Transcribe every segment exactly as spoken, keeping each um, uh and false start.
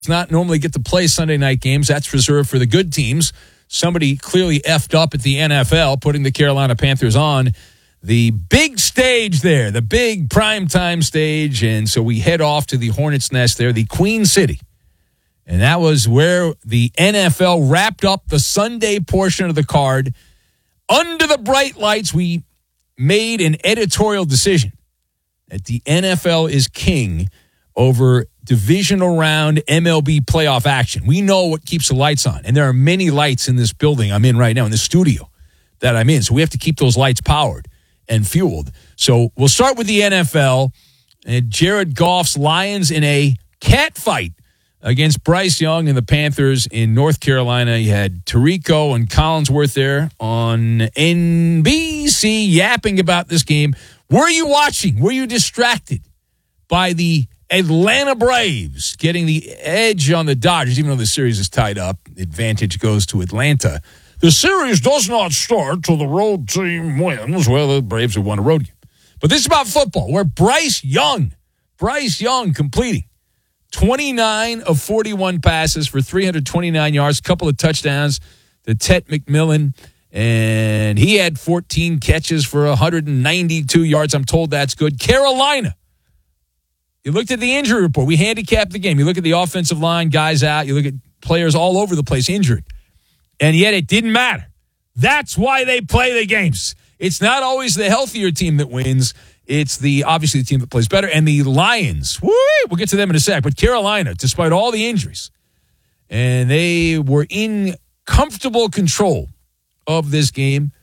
not normally get to play Sunday night games. That's reserved for the good teams. Somebody clearly effed up at the N F L, putting the Carolina Panthers on the big stage there, the big primetime stage. And so we head off to the Hornets' Nest there, the Queen City. And that was where the N F L wrapped up the Sunday portion of the card. Under the bright lights, we made an editorial decision that the N F L is king over divisional round M L B playoff action. We know what keeps the lights on, and there are many lights in this building I'm in right now, in the studio that I'm in, so we have to keep those lights powered and fueled. So we'll start with the N F L, and Jared Goff's Lions in a cat fight against Bryce Young and the Panthers in North Carolina. You had Tirico and Collinsworth there on N B C yapping about this game. Were you watching? Were you distracted by the Atlanta Braves getting the edge on the Dodgers, even though the series is tied up? Advantage goes to Atlanta. The series does not start till the road team wins. Well, the Braves have won a road game. But this is about football, where Bryce Young, Bryce Young completing twenty-nine of forty-one passes for three hundred twenty-nine yards, a couple of touchdowns to Ted McMillan, and he had fourteen catches for one hundred ninety-two yards. I'm told that's good. Carolina. You looked at the injury report. We handicapped the game. You look at the offensive line, guys out. You look at players all over the place injured. And yet it didn't matter. That's why they play the games. It's not always the healthier team that wins. It's the obviously the team that plays better. And the Lions, woo, we'll get to them in a sec. But Carolina, despite all the injuries, and they were in comfortable control of this game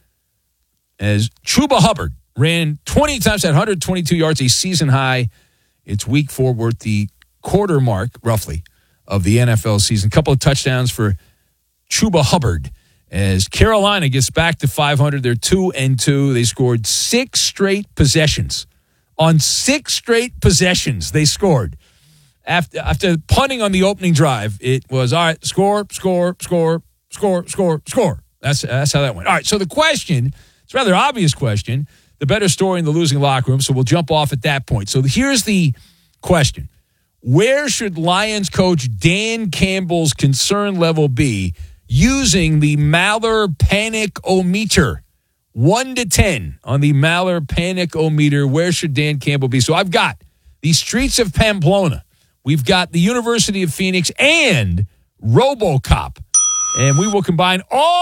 as Chuba Hubbard ran twenty times, had one hundred twenty-two yards, a season high. It's week four, we're at the quarter mark, roughly, of the N F L season. A couple of touchdowns for Chuba Hubbard as Carolina gets back to five hundred. They're two and two. They scored six straight possessions. On six straight possessions, they scored. After, after punting on the opening drive, it was, all right, score, score, score, score, score, score. That's, that's how that went. All right, so the question, it's a rather obvious question, the better story in the losing locker room, so we'll jump off at that point. So here's the question. Where should Lions coach Dan Campbell's concern level be using the Maller Panic-O-Meter? one to ten on the Maller Panic-O-Meter. Where should Dan Campbell be? So I've got the streets of Pamplona. We've got the University of Phoenix and RoboCop. And we will combine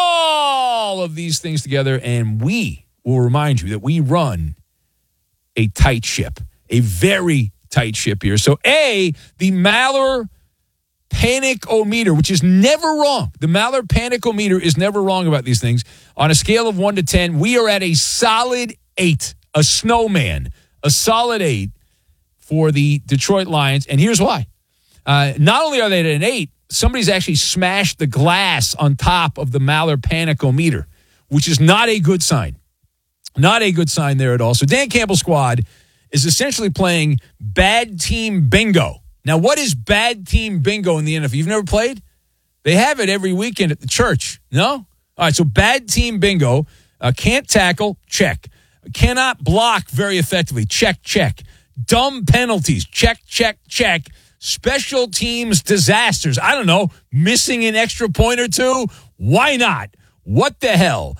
all of these things together, and we will remind you that we run a tight ship, a very tight ship here. So, A, the Maller Panic-O-Meter, which is never wrong. The Maller Panic-O-Meter is never wrong about these things. On a scale of one to ten, we are at a solid eight, a snowman, a solid eight for the Detroit Lions. And here's why. Uh, not only are they at an eight, somebody's actually smashed the glass on top of the Maller Panic-O-Meter, which is not a good sign. Not a good sign there at all. So Dan Campbell's squad is essentially playing bad team bingo. Now, what is bad team bingo in the N F L? You've never played? They have it every weekend at the church. No? All right, so bad team bingo. Uh, can't tackle, check. Cannot block very effectively, check, check. Dumb penalties, check, check, check. Special teams disasters. I don't know, missing an extra point or two? Why not? What the hell?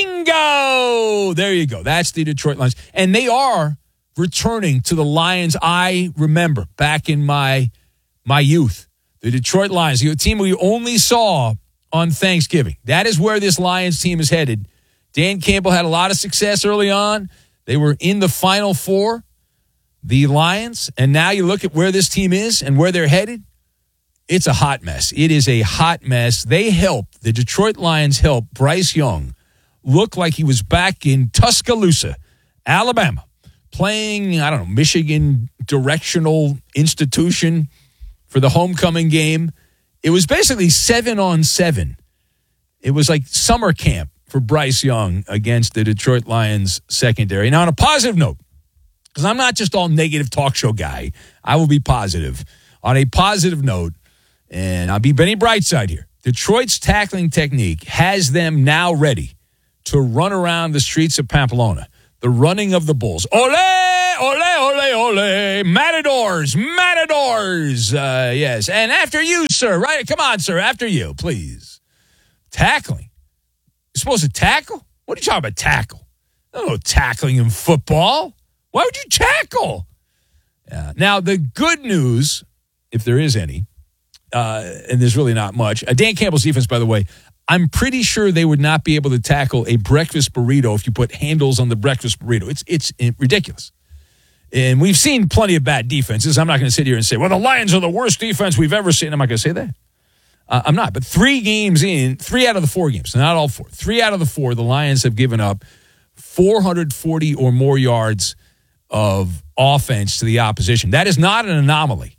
Bingo! There you go. That's the Detroit Lions. And they are returning to the Lions I remember back in my my youth. The Detroit Lions, the team we only saw on Thanksgiving. That is where this Lions team is headed. Dan Campbell had a lot of success early on. They were in the Final Four, the Lions. And now you look at where this team is and where they're headed. It's a hot mess. It is a hot mess. They helped, the Detroit Lions helped Bryce Young look like he was back in Tuscaloosa, Alabama, playing, I don't know, Michigan directional institution for the homecoming game. It was basically seven on seven. It was like summer camp for Bryce Young against the Detroit Lions secondary. Now, on a positive note, because I'm not just all negative talk show guy, I will be positive. On a positive note, and I'll be Benny Brightside here, Detroit's tackling technique has them now ready to run around the streets of Pamplona. The running of the bulls. Ole, ole, ole, ole. Matadors, Matadors. Uh, yes, and after you, sir, right? Come on, sir, after you, please. Tackling. You're supposed to tackle? What are you talking about, tackle? No tackling in football. Why would you tackle? Yeah. Now, the good news, if there is any, uh, and there's really not much, uh, Dan Campbell's defense, by the way, I'm pretty sure they would not be able to tackle a breakfast burrito if you put handles on the breakfast burrito. It's it's ridiculous. And we've seen plenty of bad defenses. I'm not going to sit here and say, well, the Lions are the worst defense we've ever seen. I'm not going to say that. Uh, I'm not. But three games in, three out of the four games, not all four, three out of the four, the Lions have given up four hundred forty or more yards of offense to the opposition. That is not an anomaly.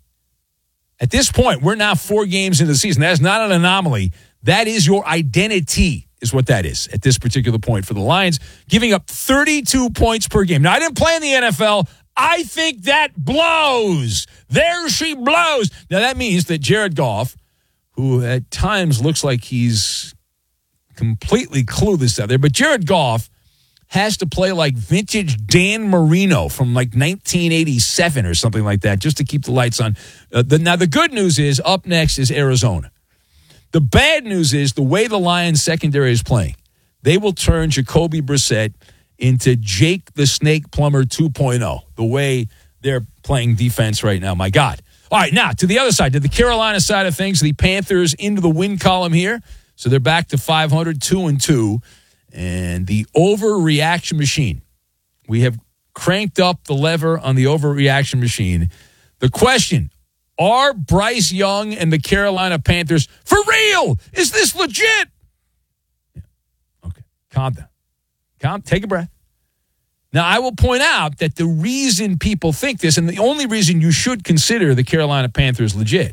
At this point, we're now four games into the season. That is not an anomaly. That is your identity, is what that is at this particular point for the Lions, giving up thirty-two points per game. Now, I didn't play in the N F L. I think that blows. There she blows. Now, that means that Jared Goff, who at times looks like he's completely clueless out there, but Jared Goff has to play like vintage Dan Marino from like nineteen eighty-seven or something like that just to keep the lights on. Uh, the, now, the good news is up next is Arizona. The bad news is the way the Lions secondary is playing, they will turn Jacoby Brissett into Jake the Snake Plumber two point oh, the way they're playing defense right now. My God. All right, now to the other side, to the Carolina side of things, the Panthers into the win column here. So they're back to five hundred, two and two. And the overreaction machine. We have cranked up the lever on the overreaction machine. The question, are Bryce Young and the Carolina Panthers for real? Is this legit? Yeah. Okay, calm down. Calm, take a breath. Now, I will point out that the reason people think this, and the only reason you should consider the Carolina Panthers legit,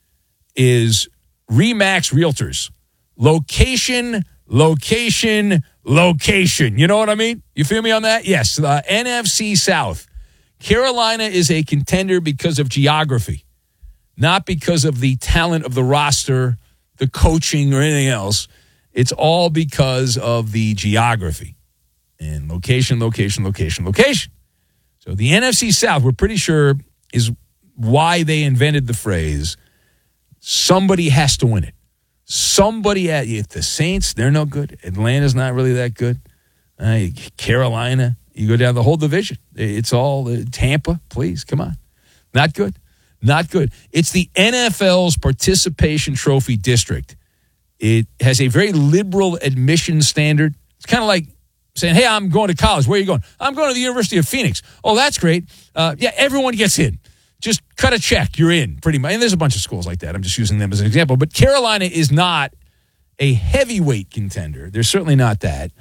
is RE/MAX Realtors. Location, location, location. You know what I mean? You feel me on that? Yes. Uh, N F C South. Carolina is a contender because of geography, not because of the talent of the roster, the coaching, or anything else. It's all because of the geography and location, location, location, location. So the N F C South, we're pretty sure, is why they invented the phrase, somebody has to win it. Somebody at if the Saints, they're no good. Atlanta's not really that good. Uh, Carolina, you go down the whole division. It's all uh, Tampa, please, come on. Not good. Not good. It's the N F L's participation trophy district. It has a very liberal admission standard. It's kind of like saying, hey, I'm going to college. Where are you going? I'm going to the University of Phoenix. Oh, that's great. Uh, yeah, everyone gets in. Just cut a check. You're in, pretty much. And there's a bunch of schools like that. I'm just using them as an example. But Carolina is not a heavyweight contender. They're certainly not that.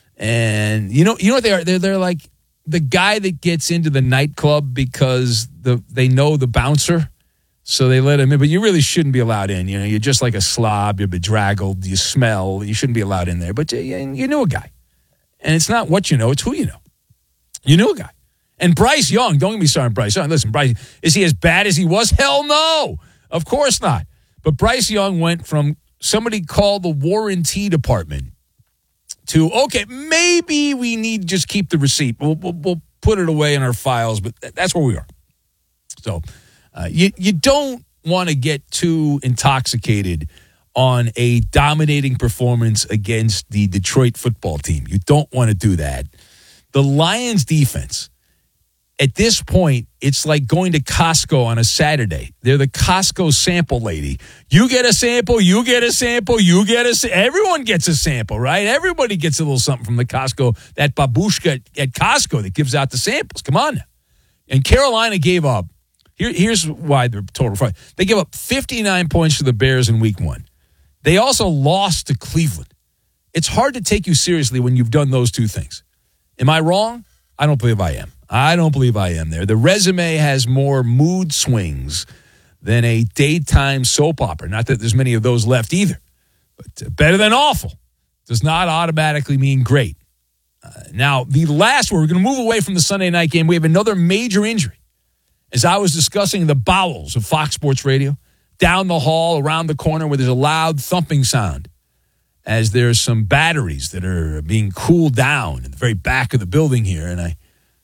And you know, you know what they are? They're, they're like the guy that gets into the nightclub because the they know the bouncer, so they let him in. But you really shouldn't be allowed in. You know, you're just like a slob. You're bedraggled. You smell. You shouldn't be allowed in there. But you, you knew a guy. And it's not what you know. It's who you know. You knew a guy. And Bryce Young, don't get me started on Bryce Young. Listen, Bryce, is he as bad as he was? Hell no. Of course not. But Bryce Young went from somebody called the warranty department to, okay, maybe we need to just keep the receipt. We'll, we'll, we'll put it away in our files, but that's where we are. So uh, you, you don't want to get too intoxicated on a dominating performance against the Detroit football team. You don't want to do that. The Lions defense, at this point, it's like going to Costco on a Saturday. They're the Costco sample lady. You get a sample, you get a sample, you get a sample. Everyone gets a sample, right? Everybody gets a little something from the Costco, that babushka at, at Costco that gives out the samples. Come on now. And Carolina gave up. Here, here's why they're total fraud. They gave up fifty-nine points to the Bears in week one. They also lost to Cleveland. It's hard to take you seriously when you've done those two things. Am I wrong? I don't believe I am. I don't believe I am there. The resume has more mood swings than a daytime soap opera. Not that there's many of those left either. But better than awful does not automatically mean great. Uh, now, the last one, we're going to move away from the Sunday night game. We have another major injury. As I was discussing the bowels of Fox Sports Radio, down the hall, around the corner where there's a loud thumping sound, as there's some batteries that are being cooled down in the very back of the building here, and I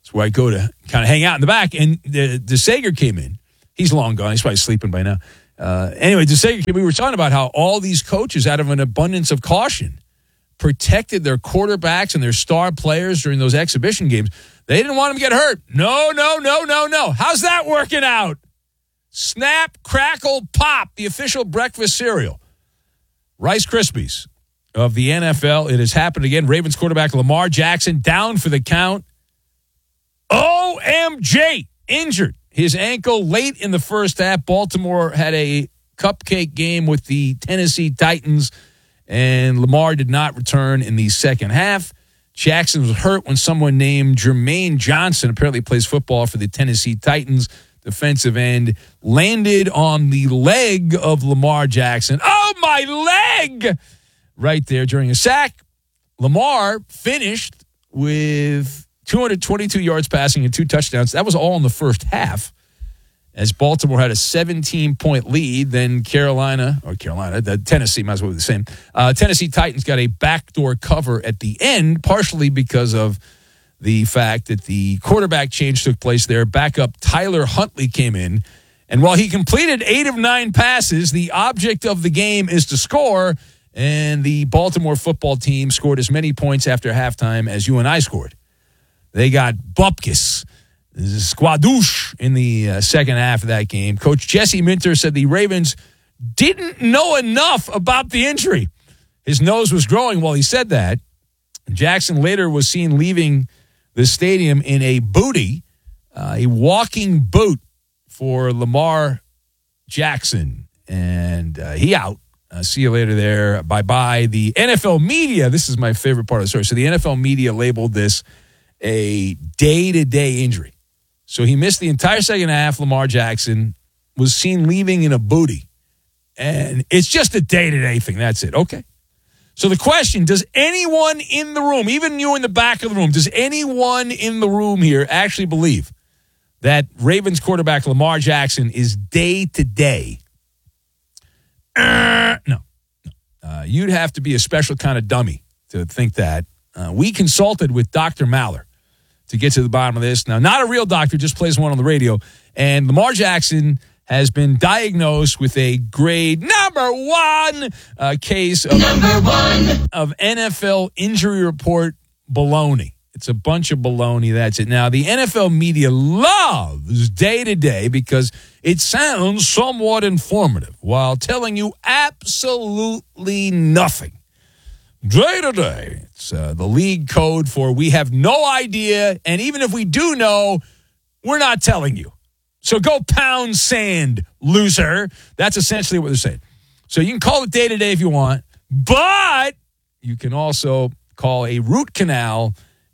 That's where I go to kind of hang out in the back. And the DeSager came in. He's long gone. He's probably sleeping by now. Uh, anyway, DeSager, we were talking about how all these coaches, out of an abundance of caution, protected their quarterbacks and their star players during those exhibition games. They didn't want them to get hurt. No, no, no, no, no. How's that working out? Snap, crackle, pop, the official breakfast cereal. Rice Krispies of the N F L. It has happened again. Ravens quarterback Lamar Jackson down for the count. O M G, injured his ankle late in the first half. Baltimore had a cupcake game with the Tennessee Titans, and Lamar did not return in the second half. Jackson was hurt when someone named Jermaine Johnson, apparently plays football for the Tennessee Titans, defensive end, landed on the leg of Lamar Jackson. Oh, my leg! Right there during a sack. Lamar finished with two hundred twenty-two yards passing and two touchdowns. That was all in the first half, as Baltimore had a seventeen-point lead. Then Carolina, or Carolina, the Tennessee, might as well be the same. Uh, Tennessee Titans got a backdoor cover at the end, partially because of the fact that the quarterback change took place there. Backup Tyler Huntley came in, and while he completed eight of nine passes, the object of the game is to score, and the Baltimore football team scored as many points after halftime as you and I scored. They got bupkis, squadouche in the uh, second half of that game. Coach Jesse Minter said the Ravens didn't know enough about the injury. His nose was growing while he said that. Jackson later was seen leaving the stadium in a booty, uh, a walking boot for Lamar Jackson. And uh, he out. Uh, see you later there. Bye-bye. The N F L media, this is my favorite part of the story. So the N F L media labeled this a day-to-day injury. So he missed the entire second half. Lamar Jackson was seen leaving in a booty. And it's just a day-to-day thing. That's it. Okay. So the question, does anyone in the room, even you in the back of the room, does anyone in the room here actually believe that Ravens quarterback Lamar Jackson is day-to-day? Uh, no. no. Uh, you'd have to be a special kind of dummy to think that. Uh, we consulted with Doctor Maller to get to the bottom of this. Now, not a real doctor, just plays one on the radio. And Lamar Jackson has been diagnosed with a grade number one uh, case of, number one. of N F L injury report baloney. It's a bunch of baloney. That's it. Now, the N F L media loves day-to-day because it sounds somewhat informative while telling you absolutely nothing. Day-to-day. It's uh, the league code for we have no idea, and even if we do know, we're not telling you. So go pound sand, loser. That's essentially what they're saying. So you can call it day-to-day if you want, but you can also call a root canal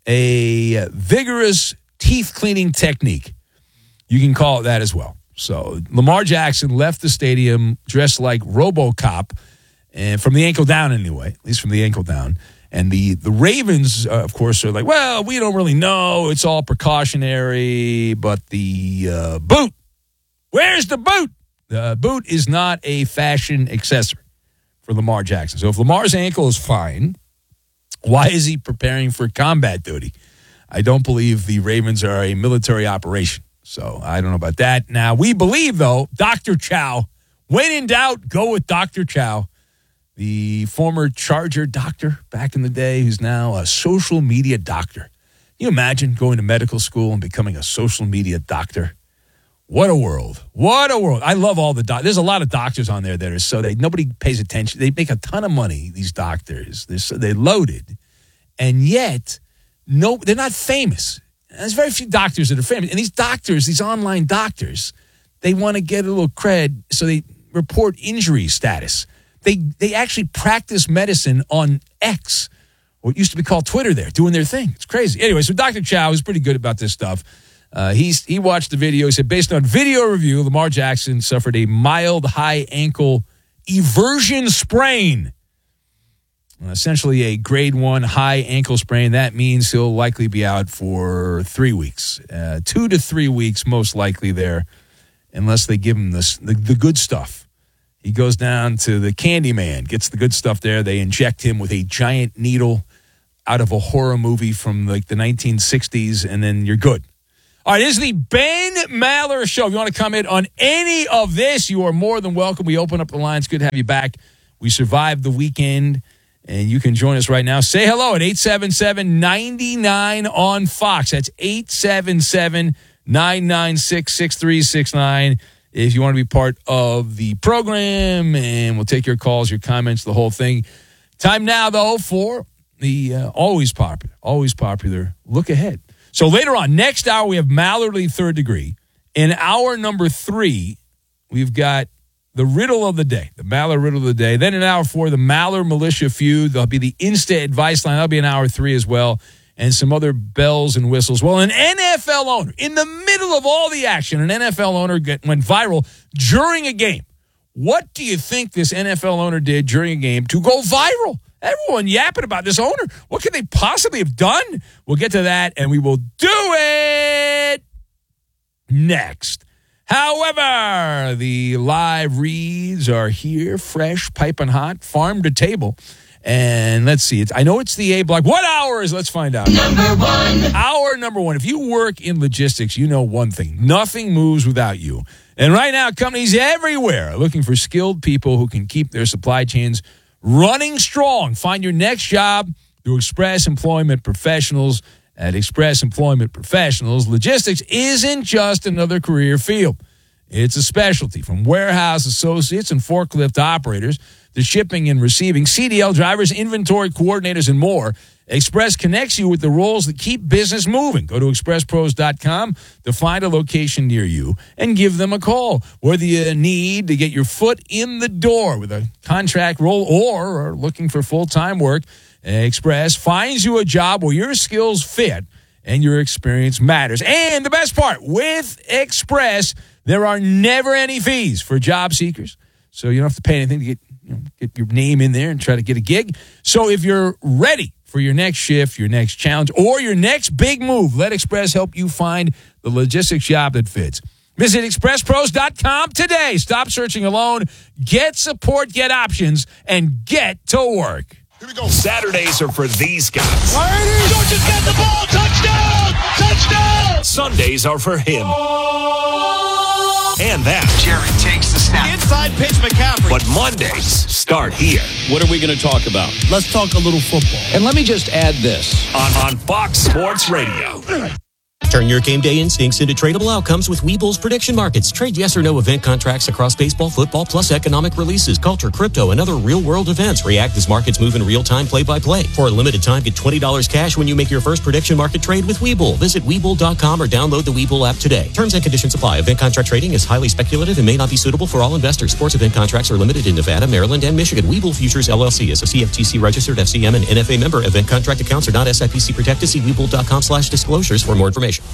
a vigorous teeth-cleaning technique. You can call it that as well. So Lamar Jackson left the stadium dressed like RoboCop, and from the ankle down anyway, at least from the ankle down. And the, the Ravens, uh, of course, are like, well, we don't really know. It's all precautionary. But the uh, boot, where's the boot? The boot is not a fashion accessory for Lamar Jackson. So if Lamar's ankle is fine, why is he preparing for combat duty? I don't believe the Ravens are a military operation. So I don't know about that. Now, we believe, though, Doctor Chow, when in doubt, go with Doctor Chow. The former Charger doctor back in the day who's now a social media doctor. Can you imagine going to medical school and becoming a social media doctor? What a world. What a world. I love all the doctors. There's a lot of doctors on there that are so, they nobody pays attention. They make a ton of money, these doctors. They're, so, they're loaded. And yet, no, they're not famous. There's very few doctors that are famous. And these doctors, these online doctors, they want to get a little cred, so they report injury status. They they actually practice medicine on X, what used to be called Twitter there, doing their thing. It's crazy. Anyway, so Doctor Chow is pretty good about this stuff. Uh, he's He watched the video. He said, based on video review, Lamar Jackson suffered a mild high ankle eversion sprain. Essentially a grade one high ankle sprain. That means he'll likely be out for three weeks. Uh, two to three weeks most likely there, unless they give him this, the, the good stuff. He goes down to the Candy Man, gets the good stuff there. They inject him with a giant needle. out of a horror movie from like the nineteen sixties, and then you're good. All right, this is the Ben Maller Show. If you want to comment on any of this, you are more than welcome. We open up the lines. Good to have you back. We survived the weekend, and you can join us right now. Say hello at eight seven seven, nine nine on Fox. That's eight seven seven, nine nine six, six three six nine if you want to be part of the program, and we'll take your calls, your comments, the whole thing. Time now, though, for the uh, always popular, always popular look ahead. So later on, next hour, we have Mallerly Third Degree. In hour number three, we've got the riddle of the day, the Maller riddle of the day. Then in hour four, the Maller Militia feud. There'll be the Insta advice line. That'll be in hour three as well, and some other bells and whistles. Well, an N F L owner, in the middle of all the action, an N F L owner get, went viral during a game. What do you think this N F L owner did during a game to go viral? Everyone yapping about this owner. What could they possibly have done? We'll get to that, and we will do it next. However, the live reads are here, fresh, piping hot, farm to table. And let's see. It's, I know it's the A block. What hour is? Let's find out. Number one. Hour number one. If you work in logistics, you know one thing. Nothing moves without you. And right now, companies everywhere are looking for skilled people who can keep their supply chains running strong. Find your next job through Express Employment Professionals. At Express Employment Professionals, logistics isn't just another career field. It's a specialty. From warehouse associates and forklift operators to shipping and receiving, C D L drivers, inventory coordinators, and more, Express connects you with the roles that keep business moving. Go to express pros dot com to find a location near you and give them a call. Whether you need to get your foot in the door with a contract role or are looking for full-time work, Express finds you a job where your skills fit and your experience matters. And the best part, with Express, there are never any fees for job seekers. So you don't have to pay anything to get, you know, get your name in there and try to get a gig. So if you're ready for your next shift, your next challenge, or your next big move, let Express help you find the logistics job that fits. Visit express pros dot com today. Stop searching alone. Get support, get options, and get to work. Here we go. Saturdays are for these guys. Georgia's got the ball. Touchdown! Touchdown! Sundays are for him. And that. Jared takes the snap. Inside pitch, McCaffrey. But Mondays start here. What are we going to talk about? Let's talk a little football. And let me just add this. On, on Fox Sports Radio. Turn your game day instincts into tradable outcomes with Webull's prediction markets. Trade yes or no event contracts across baseball, football, plus economic releases, culture, crypto, and other real-world events. React as markets move in real time, play-by-play. For a limited time, get twenty dollars cash when you make your first prediction market trade with Webull. Visit Webull dot com or download the Webull app today. Terms and conditions apply. Event contract trading is highly speculative and may not be suitable for all investors. Sports event contracts are limited in Nevada, Maryland, and Michigan. Webull Futures, L L C is a C F T C-registered F C M and N F A member. Event contract accounts are not S I P C protected. See Webull dot com slash disclosures for more information.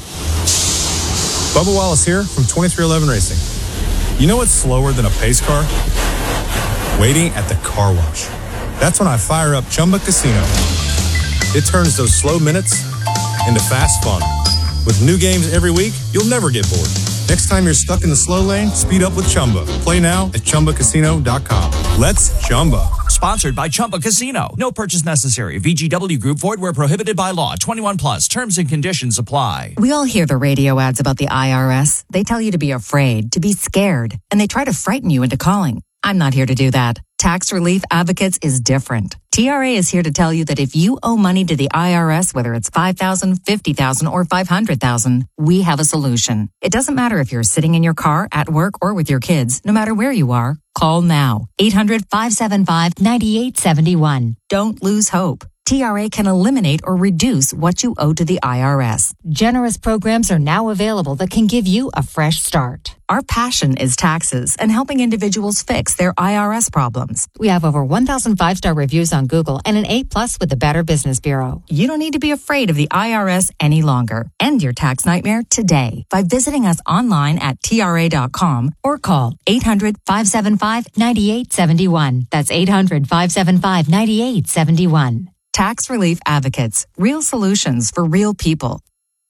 Bubba Wallace here from twenty-three eleven Racing. You know what's slower than a pace car? Waiting at the car wash. That's when I fire up Chumba Casino. It turns those slow minutes into fast fun. With new games every week, you'll never get bored. Next time you're stuck in the slow lane, speed up with Chumba. Play now at chumba casino dot com. Let's Chumba. Sponsored by Chumba Casino. No purchase necessary. V G W Group. Void where prohibited by law. twenty-one plus. Terms and conditions apply. We all hear the radio ads about the I R S. They tell you to be afraid, to be scared, and they try to frighten you into calling. I'm not here to do that. Tax Relief Advocates is different. T R A is here to tell you that if you owe money to the I R S, whether it's five thousand dollars, fifty thousand dollars, or five hundred thousand dollars, we have a solution. It doesn't matter if you're sitting in your car, at work, or with your kids. No matter where you are, call now. eight hundred, five seven five, nine eight seven one. Don't lose hope. T R A can eliminate or reduce what you owe to the I R S. Generous programs are now available that can give you a fresh start. Our passion is taxes and helping individuals fix their I R S problems. We have over one thousand five-star reviews on Google and an A plus with the Better Business Bureau. You don't need to be afraid of the I R S any longer. End your tax nightmare today by visiting us online at T R A dot com or call eight hundred, five seven five, nine eight seven one. That's eight hundred, five seven five, nine eight seven one. Tax Relief Advocates. Real solutions for real people.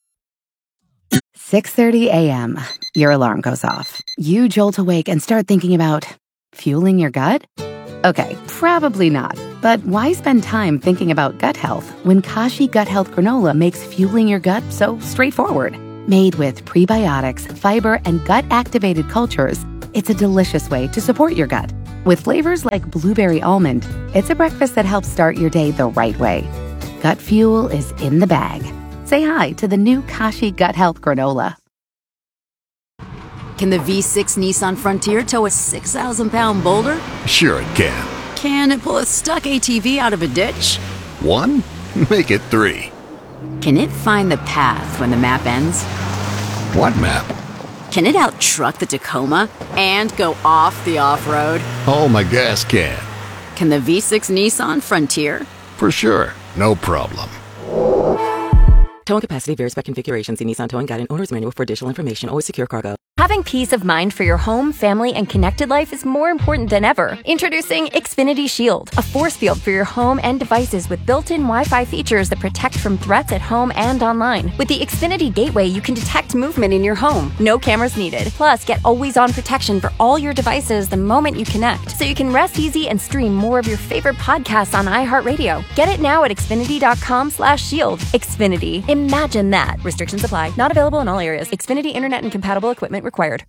six thirty a.m. Your alarm goes off. You jolt awake and start thinking about fueling your gut? Okay, probably not. But why spend time thinking about gut health when Kashi Gut Health Granola makes fueling your gut so straightforward? Made with prebiotics, fiber, and gut-activated cultures, it's a delicious way to support your gut. With flavors like blueberry almond, it's a breakfast that helps start your day the right way. Gut fuel is in the bag. Say hi to the new Kashi Gut Health Granola. Can the V six Nissan Frontier tow a six thousand pound boulder? Sure it can. Can it pull a stuck A T V out of a ditch? One? Make it three. Can it find the path when the map ends? What map? Can it out-truck the Tacoma and go off the off-road? Oh, my gas can. Can the V six Nissan Frontier? For sure. No problem. Towing capacity varies by configuration. See Nissan Towing Guide and Owner's Manual for additional information. Always secure cargo. Having peace of mind for your home, family, and connected life is more important than ever. Introducing Xfinity Shield, a force field for your home and devices with built-in Wi-Fi features that protect from threats at home and online. With the Xfinity Gateway, you can detect movement in your home. No cameras needed. Plus, get always-on protection for all your devices the moment you connect, so you can rest easy and stream more of your favorite podcasts on iHeartRadio. Get it now at Xfinity.com slash shield. Xfinity. Imagine that. Restrictions apply. Not available in all areas. Xfinity Internet and compatible equipment required.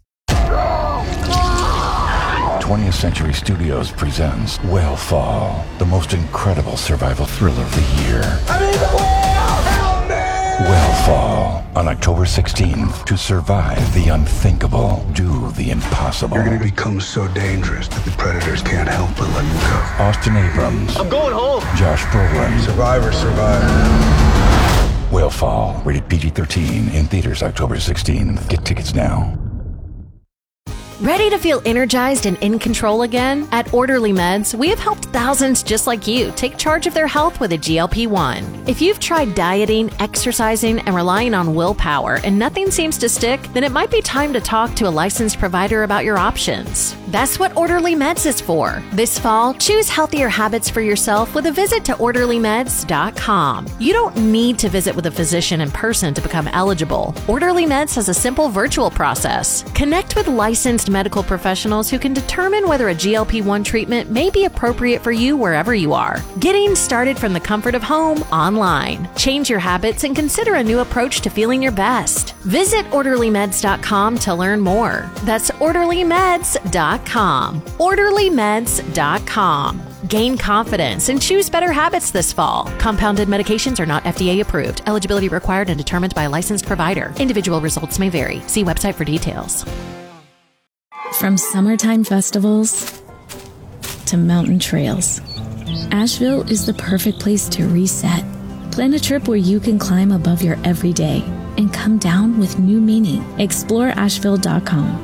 twentieth Century Studios presents Whale-Fall, the most incredible survival thriller of the year. I'm in the whale! Help me! Whale-Fall, on October sixteenth. To survive the unthinkable, do the impossible. You're going to become so dangerous that the predators can't help but let you go. Austin Abrams. I'm going home. Josh Brolin. Survivor, survivor. Whale-Fall, rated P G thirteen, in theaters October sixteenth. Get tickets now. Ready to feel energized and in control again? At Orderly Meds, we have helped thousands just like you take charge of their health with a G L P one. If you've tried dieting, exercising, and relying on willpower and nothing seems to stick, then it might be time to talk to a licensed provider about your options. That's what Orderly Meds is for. This fall, choose healthier habits for yourself with a visit to orderly meds dot com. You don't need to visit with a physician in person to become eligible. Orderly Meds has a simple virtual process. Connect with licensed medical professionals who can determine whether a G L P one treatment may be appropriate for you wherever you are. Getting started from the comfort of home online. Change your habits and consider a new approach to feeling your best. Visit orderly meds dot com to learn more. That's orderly meds dot com. orderly meds dot com. Gain confidence and choose better habits this fall. Compounded medications are not F D A approved. Eligibility required and determined by a licensed provider. Individual results may vary. See website for details. From summertime festivals to mountain trails, Asheville is the perfect place to reset. Plan a trip where you can climb above your everyday and come down with new meaning. explore asheville dot com.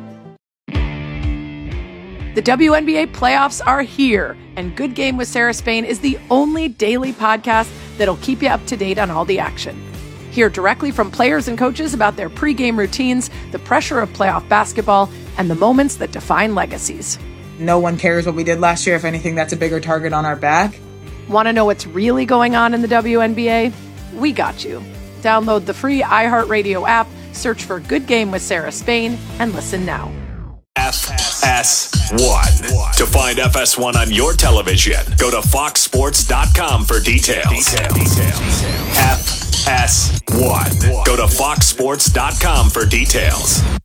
The W N B A playoffs are here, and Good Game with Sarah Spain is the only daily podcast that'll keep you up to date on all the action. Hear directly from players and coaches about their pregame routines, the pressure of playoff basketball, and the moments that define legacies. No one cares what we did last year. If anything, that's a bigger target on our back. Want to know what's really going on in the W N B A? We got you. Download the free iHeartRadio app, search for Good Game with Sarah Spain, and listen now. F S one. To find F S one on your television, go to fox sports dot com for details. F S one. Go to fox sports dot com for details.